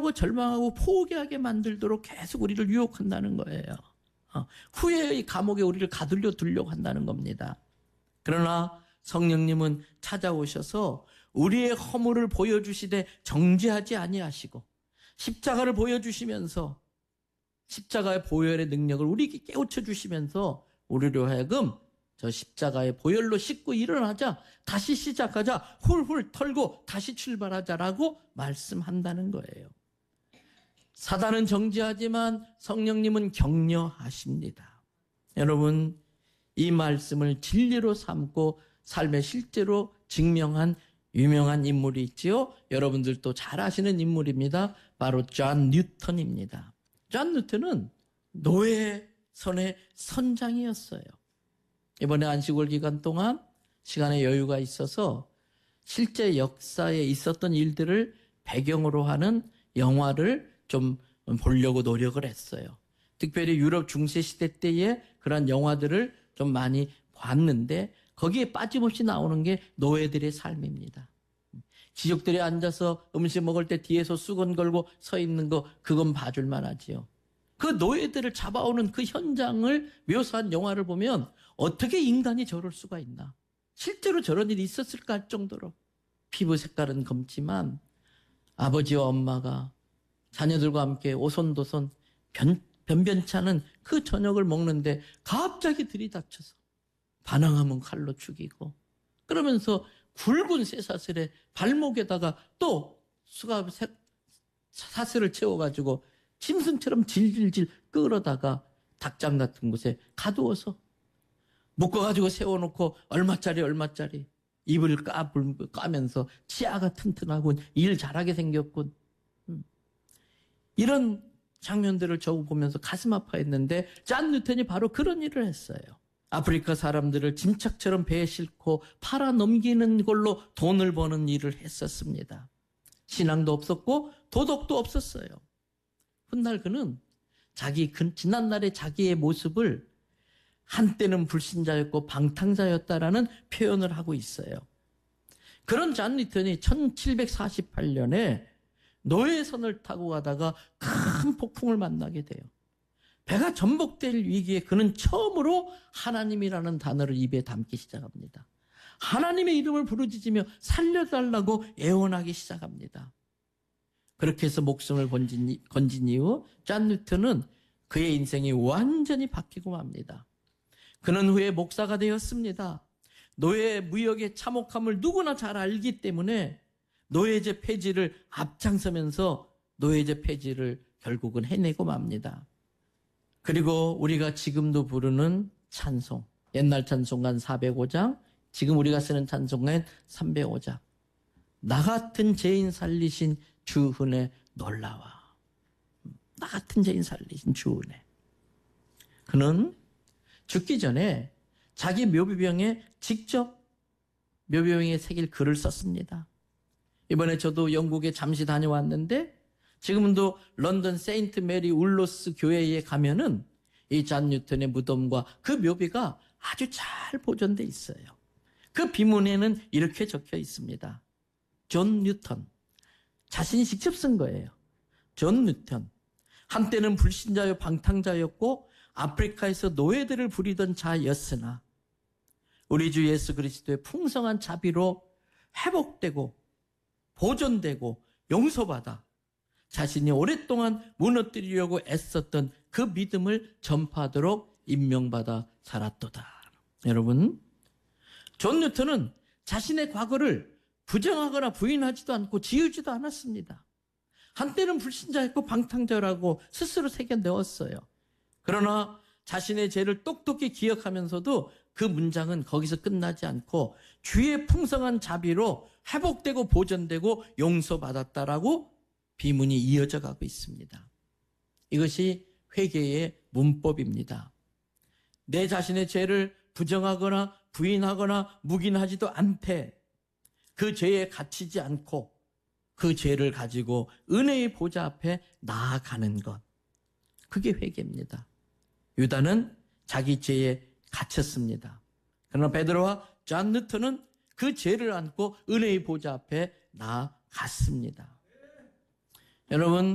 실망하고 절망하고 포기하게 만들도록 계속 우리를 유혹한다는 거예요. 후회의 감옥에 우리를 가두려 두려고 한다는 겁니다. 그러나 성령님은 찾아오셔서 우리의 허물을 보여주시되 정죄하지 아니하시고 십자가를 보여주시면서 십자가의 보혈의 능력을 우리에게 깨우쳐 주시면서 우리로 하여금 저 십자가의 보혈로 씻고 일어나자, 다시 시작하자, 훌훌 털고 다시 출발하자라고 말씀한다는 거예요. 사단은 정죄하지만 성령님은 격려하십니다. 여러분, 이 말씀을 진리로 삼고 삶의 실제로 증명한 유명한 인물이 있지요. 여러분들도 잘 아시는 인물입니다. 바로 존 뉴턴입니다. 존 뉴턴은 노예선의 선장이었어요. 이번에 안식월 기간 동안 시간의 여유가 있어서 실제 역사에 있었던 일들을 배경으로 하는 영화를 좀 보려고 노력을 했어요. 특별히 유럽 중세시대 때의 그런 영화들을 좀 많이 봤는데 거기에 빠짐없이 나오는 게 노예들의 삶입니다. 귀족들이 앉아서 음식 먹을 때 뒤에서 수건 걸고 서 있는 거, 그건 봐줄만 하지요. 그 노예들을 잡아오는 그 현장을 묘사한 영화를 보면 어떻게 인간이 저럴 수가 있나. 실제로 저런 일이 있었을까 할 정도로 피부 색깔은 검지만 아버지와 엄마가 자녀들과 함께 오손도손 변변치 않은 그 저녁을 먹는데 갑자기 들이닥쳐서 반항하면 칼로 죽이고, 그러면서 굵은 쇠사슬에 발목에다가 또 사슬을 채워가지고 짐승처럼 질질질 끌어다가 닭장 같은 곳에 가두어서 묶어가지고 세워놓고 얼마짜리 입을 까면서 치아가 튼튼하군, 일 잘하게 생겼군. 이런 장면들을 저거 보면서 가슴 아파했는데 존 뉴턴이 바로 그런 일을 했어요. 아프리카 사람들을 짐짝처럼 배에 싣고 팔아 넘기는 걸로 돈을 버는 일을 했었습니다. 신앙도 없었고 도덕도 없었어요. 훗날 그는 지난날의 자기의 모습을 한때는 불신자였고 방탕자였다라는 표현을 하고 있어요. 그런 존 뉴턴이 1748년에 노예선을 타고 가다가 큰 폭풍을 만나게 돼요. 배가 전복될 위기에 그는 처음으로 하나님이라는 단어를 입에 담기 시작합니다. 하나님의 이름을 부르짖으며 살려달라고 애원하기 시작합니다. 그렇게 해서 목숨을 건진 이후 존 뉴턴은 그의 인생이 완전히 바뀌고 맙니다. 그는 후에 목사가 되었습니다. 노예 무역의 참혹함을 누구나 잘 알기 때문에 노예제 폐지를 앞장서면서 노예제 폐지를 결국은 해내고 맙니다. 그리고 우리가 지금도 부르는 찬송, 옛날 찬송가 405장, 지금 우리가 쓰는 찬송가 305장. 나 같은 죄인 살리신 주 은혜 놀라와. 나 같은 죄인 살리신 주 은혜. 그는 죽기 전에 자기 묘비병에 직접 묘비병에 새길 글을 썼습니다. 이번에 저도 영국에 잠시 다녀왔는데 지금도 런던 세인트 메리 울로스 교회에 가면은 이 존 뉴턴의 무덤과 그 묘비가 아주 잘 보존돼 있어요. 그 비문에는 이렇게 적혀 있습니다. 존 뉴턴. 자신이 직접 쓴 거예요. 존 뉴턴. 한때는 불신자요 방탕자였고 아프리카에서 노예들을 부리던 자였으나 우리 주 예수 그리스도의 풍성한 자비로 회복되고 보존되고 용서받아 자신이 오랫동안 무너뜨리려고 애썼던 그 믿음을 전파하도록 임명받아 살았도다. 여러분, 존 뉴턴은 자신의 과거를 부정하거나 부인하지도 않고 지우지도 않았습니다. 한때는 불신자였고 방탕자라고 스스로 새겨 넣었어요. 그러나 자신의 죄를 똑똑히 기억하면서도 그 문장은 거기서 끝나지 않고 주의 풍성한 자비로 회복되고 보존되고 용서받았다라고 비문이 이어져 가고 있습니다. 이것이 회개의 문법입니다. 내 자신의 죄를 부정하거나 부인하거나 묵인하지도 않되 그 죄에 갇히지 않고 그 죄를 가지고 은혜의 보좌 앞에 나아가는 것. 그게 회개입니다. 유다는 자기 죄에 갇혔습니다. 그러나 베드로와 존 뉴턴은 그 죄를 안고 은혜의 보좌 앞에 나아갔습니다. 여러분,